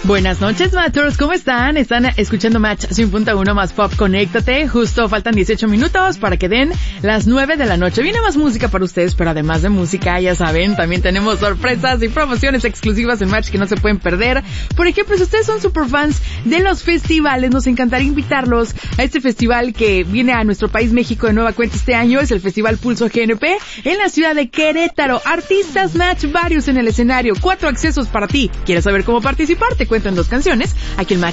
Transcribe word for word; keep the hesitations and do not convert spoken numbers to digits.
Buenas noches, Matchers, ¿cómo están? Están escuchando Match cien punto uno más Pop. Conéctate, justo faltan dieciocho minutos para que den las nueve de la noche. Viene más música para ustedes, pero además de música, ya saben, también tenemos sorpresas y promociones exclusivas en Match que no se pueden perder. Por ejemplo, si ustedes son super fans de los festivales, nos encantaría invitarlos a este festival que viene a nuestro país, México, de nueva cuenta este año. Es el Festival Pulso G N P en la ciudad de Querétaro. Artistas Match varios en el escenario, cuatro accesos para ti. ¿Quieres saber cómo participar? Te cuento en dos canciones, aquí en Match